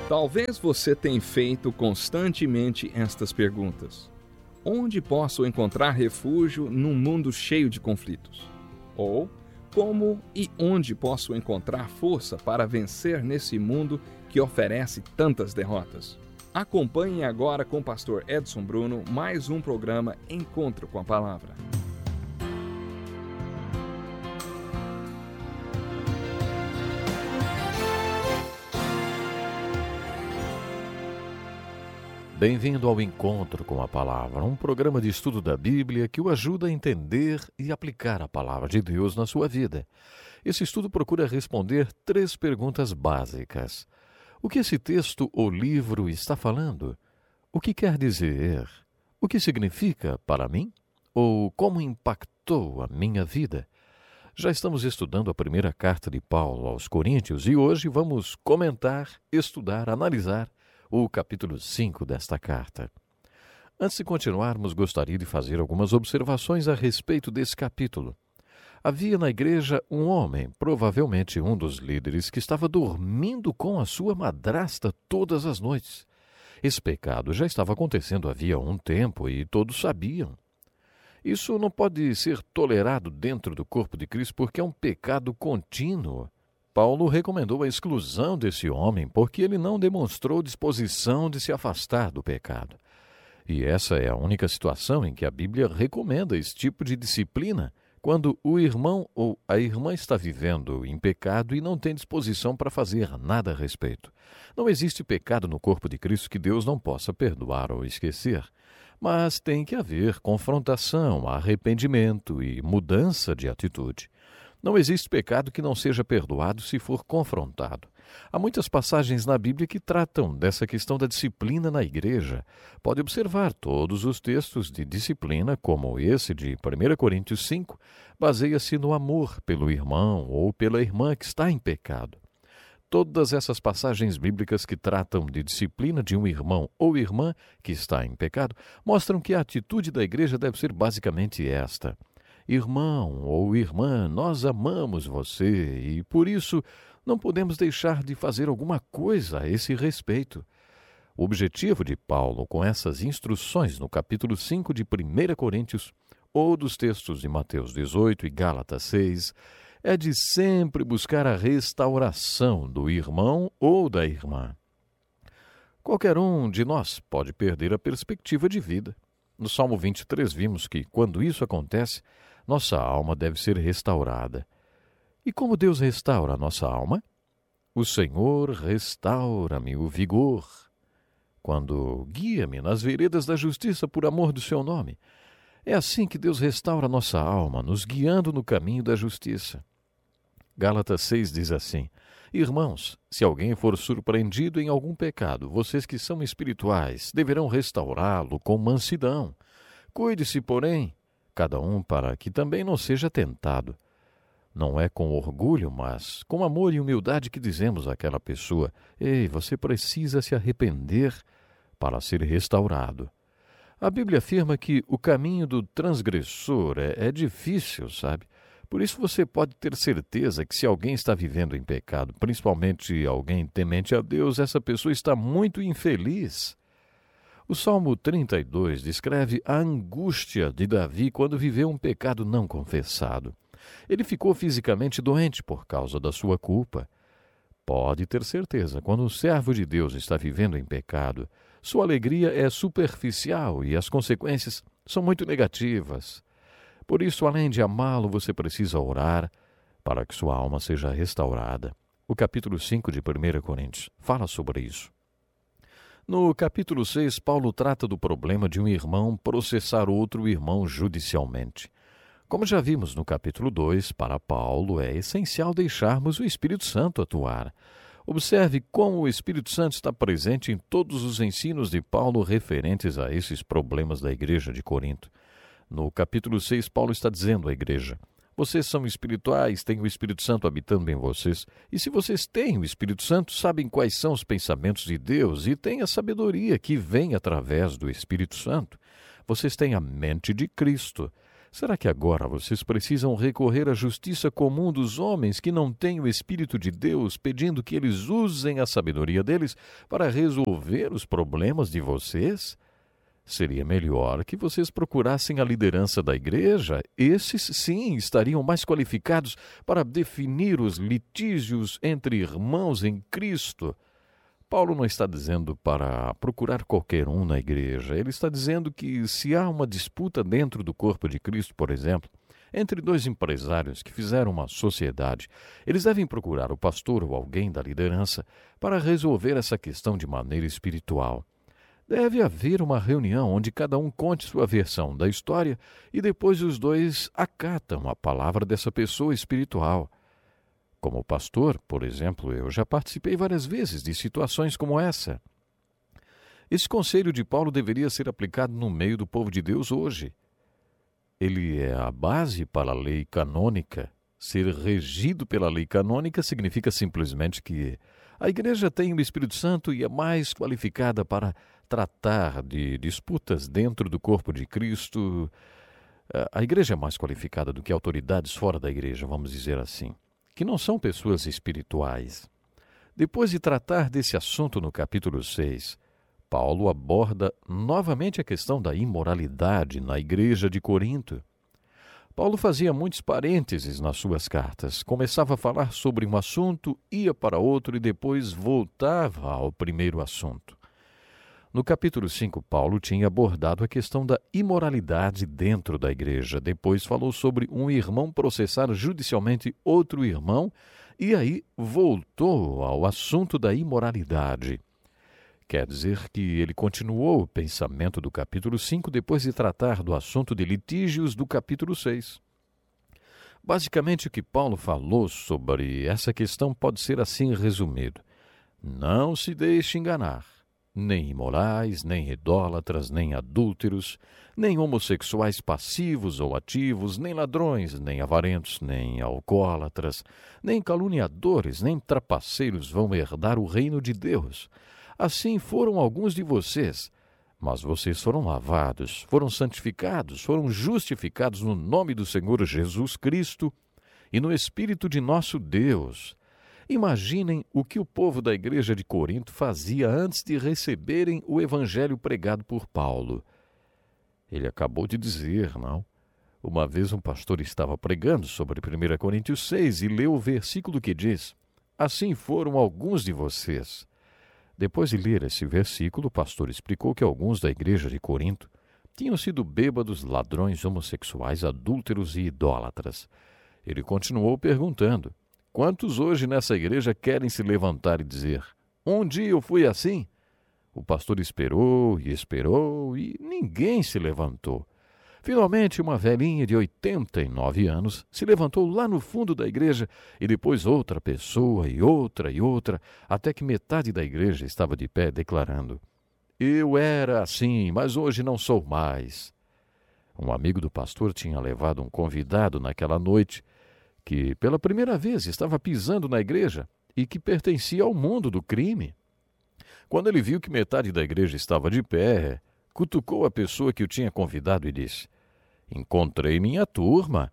Talvez você tenha feito constantemente estas perguntas. Onde posso encontrar refúgio num mundo cheio de conflitos? Ou, como e onde posso encontrar força para vencer nesse mundo que oferece tantas derrotas? Acompanhe agora com o pastor Edson Bruno mais um programa Encontro com a Palavra. Bem-vindo ao Encontro com a Palavra, um programa de estudo da Bíblia que o ajuda a entender e aplicar a Palavra de Deus na sua vida. Esse estudo procura responder 3 perguntas básicas. O que esse texto ou livro está falando? O que quer dizer? O que significa para mim? Ou como impactou a minha vida? Já estamos estudando a primeira carta de Paulo aos Coríntios e hoje vamos comentar, estudar, analisar o capítulo 5 desta carta. Antes de continuarmos, gostaria de fazer algumas observações a respeito desse capítulo. Havia na igreja um homem, provavelmente um dos líderes, que estava dormindo com a sua madrasta todas as noites. Esse pecado já estava acontecendo havia um tempo e todos sabiam. Isso não pode ser tolerado dentro do corpo de Cristo porque é um pecado contínuo. Paulo recomendou a exclusão desse homem porque ele não demonstrou disposição de se afastar do pecado. E essa é a única situação em que a Bíblia recomenda esse tipo de disciplina, quando o irmão ou a irmã está vivendo em pecado e não tem disposição para fazer nada a respeito. Não existe pecado no corpo de Cristo que Deus não possa perdoar ou esquecer, mas tem que haver confrontação, arrependimento e mudança de atitude. Não existe pecado que não seja perdoado se for confrontado. Há muitas passagens na Bíblia que tratam dessa questão da disciplina na igreja. Pode observar todos os textos de disciplina, como esse de 1 Coríntios 5, baseia-se no amor pelo irmão ou pela irmã que está em pecado. Todas essas passagens bíblicas que tratam de disciplina de um irmão ou irmã que está em pecado mostram que a atitude da igreja deve ser basicamente esta: irmão ou irmã, nós amamos você e, por isso, não podemos deixar de fazer alguma coisa a esse respeito. O objetivo de Paulo com essas instruções no capítulo 5 de 1 Coríntios ou dos textos de Mateus 18 e Gálatas 6 é de sempre buscar a restauração do irmão ou da irmã. Qualquer um de nós pode perder a perspectiva de vida. No Salmo 23 vimos que, quando isso acontece, nossa alma deve ser restaurada. E como Deus restaura a nossa alma? O Senhor restaura-me o vigor. Quando guia-me nas veredas da justiça por amor do seu nome. É assim que Deus restaura a nossa alma, nos guiando no caminho da justiça. Gálatas 6 diz assim: irmãos, se alguém for surpreendido em algum pecado, vocês que são espirituais deverão restaurá-lo com mansidão. Cuide-se, porém, cada um para que também não seja tentado. Não é com orgulho, mas com amor e humildade que dizemos àquela pessoa: ei, você precisa se arrepender para ser restaurado. A Bíblia afirma que o caminho do transgressor é difícil, sabe? Por isso você pode ter certeza que se alguém está vivendo em pecado, principalmente alguém temente a Deus, essa pessoa está muito infeliz. O Salmo 32 descreve a angústia de Davi quando viveu um pecado não confessado. Ele ficou fisicamente doente por causa da sua culpa. Pode ter certeza, quando um servo de Deus está vivendo em pecado, sua alegria é superficial e as consequências são muito negativas. Por isso, além de amá-lo, você precisa orar para que sua alma seja restaurada. O capítulo 5 de 1 Coríntios fala sobre isso. No capítulo 6, Paulo trata do problema de um irmão processar outro irmão judicialmente. Como já vimos no capítulo 2, para Paulo é essencial deixarmos o Espírito Santo atuar. Observe como o Espírito Santo está presente em todos os ensinos de Paulo referentes a esses problemas da igreja de Corinto. No capítulo 6, Paulo está dizendo à igreja: vocês são espirituais, têm o Espírito Santo habitando em vocês. E se vocês têm o Espírito Santo, sabem quais são os pensamentos de Deus e têm a sabedoria que vem através do Espírito Santo. Vocês têm a mente de Cristo. Será que agora vocês precisam recorrer à justiça comum dos homens que não têm o Espírito de Deus, pedindo que eles usem a sabedoria deles para resolver os problemas de vocês? Seria melhor que vocês procurassem a liderança da igreja. Esses, sim, estariam mais qualificados para definir os litígios entre irmãos em Cristo. Paulo não está dizendo para procurar qualquer um na igreja. Ele está dizendo que se há uma disputa dentro do corpo de Cristo, por exemplo, entre dois empresários que fizeram uma sociedade, eles devem procurar o pastor ou alguém da liderança para resolver essa questão de maneira espiritual. Deve haver uma reunião onde cada um conte sua versão da história e depois os dois acatam a palavra dessa pessoa espiritual. Como pastor, por exemplo, eu já participei várias vezes de situações como essa. Esse conselho de Paulo deveria ser aplicado no meio do povo de Deus hoje. Ele é a base para a lei canônica. Ser regido pela lei canônica significa simplesmente que a igreja tem o Espírito Santo e é mais qualificada para tratar de disputas dentro do corpo de Cristo. A igreja é mais qualificada do que autoridades fora da igreja, vamos dizer assim, que não são pessoas espirituais. Depois de tratar desse assunto no capítulo 6, Paulo aborda novamente a questão da imoralidade na igreja de Corinto. Paulo fazia muitos parênteses nas suas cartas. Começava a falar sobre um assunto, ia para outro e depois voltava ao primeiro assunto. No capítulo 5, Paulo tinha abordado a questão da imoralidade dentro da igreja. Depois falou sobre um irmão processar judicialmente outro irmão e aí voltou ao assunto da imoralidade. Quer dizer que ele continuou o pensamento do capítulo 5 depois de tratar do assunto de litígios do capítulo 6. Basicamente, o que Paulo falou sobre essa questão pode ser assim resumido. Não se deixe enganar. Nem imorais, nem idólatras, nem adúlteros, nem homossexuais passivos ou ativos, nem ladrões, nem avarentos, nem alcoólatras, nem caluniadores, nem trapaceiros vão herdar o reino de Deus. Assim foram alguns de vocês, mas vocês foram lavados, foram santificados, foram justificados no nome do Senhor Jesus Cristo e no Espírito de nosso Deus. Imaginem o que o povo da igreja de Corinto fazia antes de receberem o evangelho pregado por Paulo. Ele acabou de dizer, não? Uma vez um pastor estava pregando sobre 1 Coríntios 6 e leu o versículo que diz: assim foram alguns de vocês. Depois de ler esse versículo, o pastor explicou que alguns da igreja de Corinto tinham sido bêbados, ladrões, homossexuais, adúlteros e idólatras. Ele continuou perguntando: quantos hoje nessa igreja querem se levantar e dizer: um dia eu fui assim? O pastor esperou e ninguém se levantou. Finalmente, uma velhinha de 89 anos se levantou lá no fundo da igreja e depois outra pessoa e outra, até que metade da igreja estava de pé declarando: eu era assim, mas hoje não sou mais. Um amigo do pastor tinha levado um convidado naquela noite que pela primeira vez estava pisando na igreja e que pertencia ao mundo do crime. Quando ele viu que metade da igreja estava de pé, cutucou a pessoa que o tinha convidado e disse: encontrei minha turma.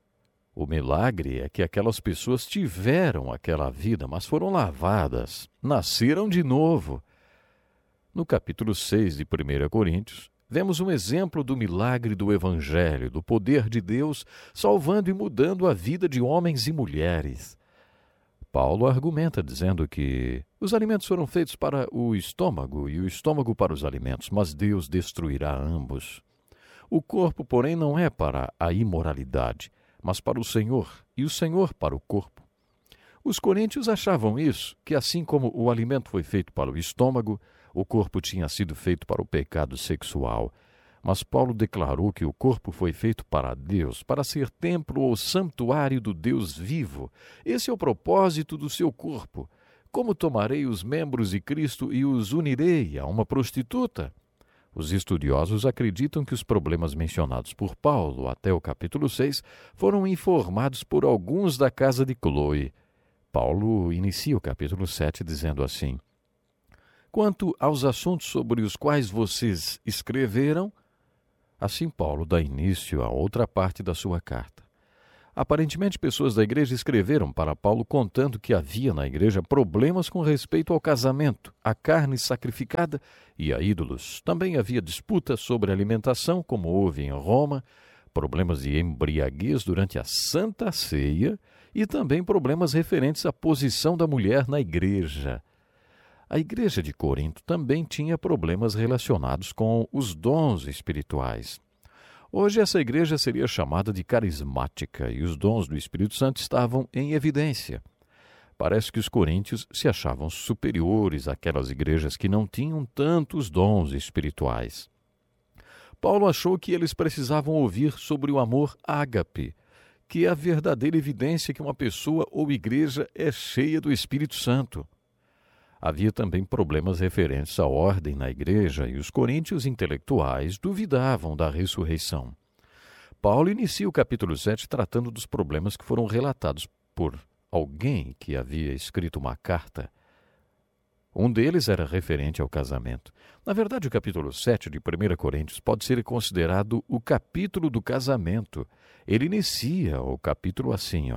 O milagre é que aquelas pessoas tiveram aquela vida, mas foram lavadas, nasceram de novo. No capítulo 6 de 1 Coríntios, vemos um exemplo do milagre do Evangelho, do poder de Deus, salvando e mudando a vida de homens e mulheres. Paulo argumenta dizendo que os alimentos foram feitos para o estômago e o estômago para os alimentos, mas Deus destruirá ambos. O corpo, porém, não é para a imoralidade, mas para o Senhor, e o Senhor para o corpo. Os coríntios achavam isso, que assim como o alimento foi feito para o estômago, o corpo tinha sido feito para o pecado sexual. Mas Paulo declarou que o corpo foi feito para Deus, para ser templo ou santuário do Deus vivo. Esse é o propósito do seu corpo. Como tomarei os membros de Cristo e os unirei a uma prostituta? Os estudiosos acreditam que os problemas mencionados por Paulo até o capítulo 6 foram informados por alguns da casa de Cloe. Paulo inicia o capítulo 7 dizendo assim: quanto aos assuntos sobre os quais vocês escreveram, Assim, Paulo dá início a outra parte da sua carta. Aparentemente, pessoas da igreja escreveram para Paulo contando que havia na igreja problemas com respeito ao casamento, à carne sacrificada e a ídolos. Também havia disputas sobre alimentação, como houve em Roma, problemas de embriaguez durante a Santa Ceia e também problemas referentes à posição da mulher na igreja. A igreja de Corinto também tinha problemas relacionados com os dons espirituais. Hoje essa igreja seria chamada de carismática e os dons do Espírito Santo estavam em evidência. Parece que os coríntios se achavam superiores àquelas igrejas que não tinham tantos dons espirituais. Paulo achou que eles precisavam ouvir sobre o amor ágape, que é a verdadeira evidência que uma pessoa ou igreja é cheia do Espírito Santo. Havia também problemas referentes à ordem na igreja e os coríntios intelectuais duvidavam da ressurreição. Paulo inicia o capítulo 7 tratando dos problemas que foram relatados por alguém que havia escrito uma carta. Um deles era referente ao casamento. Na verdade, o capítulo 7 de 1 Coríntios pode ser considerado o capítulo do casamento. Ele inicia o capítulo assim,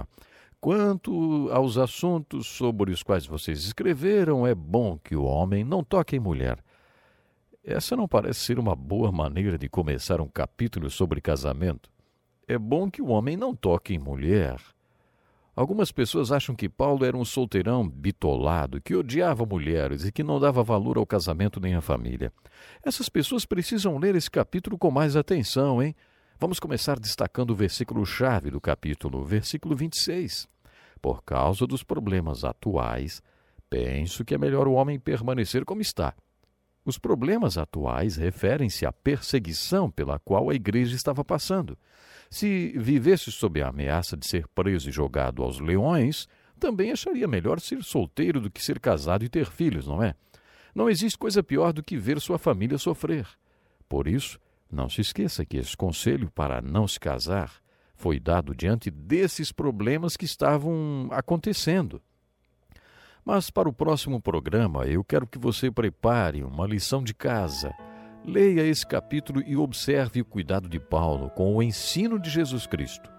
Quanto aos assuntos sobre os quais vocês escreveram, é bom que o homem não toque em mulher. Essa não parece ser uma boa maneira de começar um capítulo sobre casamento. É bom que o homem não toque em mulher. Algumas pessoas acham que Paulo era um solteirão bitolado, que odiava mulheres e que não dava valor ao casamento nem à família. Essas pessoas precisam ler esse capítulo com mais atenção, hein? Vamos começar destacando o versículo-chave do capítulo, versículo 26. Por causa dos problemas atuais, penso que é melhor o homem permanecer como está. Os problemas atuais referem-se à perseguição pela qual a igreja estava passando. Se vivesse sob a ameaça de ser preso e jogado aos leões, também acharia melhor ser solteiro do que ser casado e ter filhos, não é? Não existe coisa pior do que ver sua família sofrer. Por isso, não se esqueça que esse conselho para não se casar foi dado diante desses problemas que estavam acontecendo. Mas para o próximo programa, eu quero que você prepare uma lição de casa. Leia esse capítulo e observe o cuidado de Paulo com o ensino de Jesus Cristo.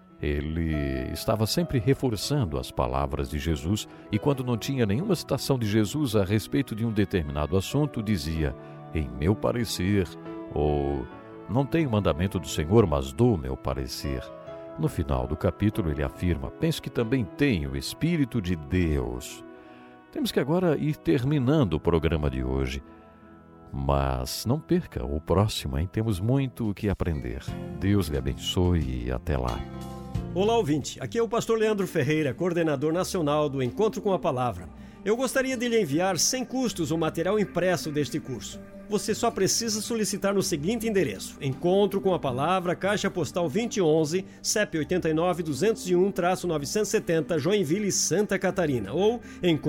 Ele estava sempre reforçando as palavras de Jesus e quando não tinha nenhuma citação de Jesus a respeito de um determinado assunto, dizia, em meu parecer, ou não tenho mandamento do Senhor, mas dou meu parecer. No final do capítulo ele afirma, penso que também tenho o Espírito de Deus. Temos que agora ir terminando o programa de hoje. Mas não perca o próximo, hein? Temos muito o que aprender. Deus lhe abençoe e até lá. Olá, ouvinte. Aqui é o pastor Leandro Ferreira, coordenador nacional do Encontro com a Palavra. Eu gostaria de lhe enviar sem custos o material impresso deste curso. Você só precisa solicitar no seguinte endereço: Encontro com a Palavra, Caixa Postal 2011, CEP 89-201-970, Joinville, Santa Catarina, ou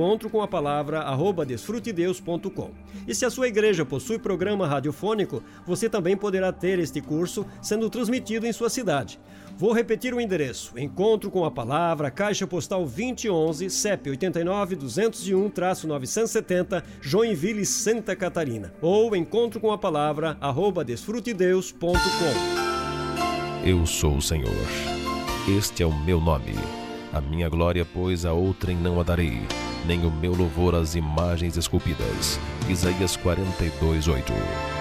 encontrocomapalavra@desfrutedeus.com. E se a sua igreja possui programa radiofônico, você também poderá ter este curso sendo transmitido em sua cidade. Vou repetir o endereço: Encontro com a Palavra, Caixa Postal 2011, CEP 89-201-970, Joinville, Santa Catarina, ou encontrocomapalavra@desfrutedeus.com. Eu sou o Senhor. Este é o meu nome. A minha glória, pois, a outrem não a darei, nem o meu louvor às imagens esculpidas. Isaías 42:8.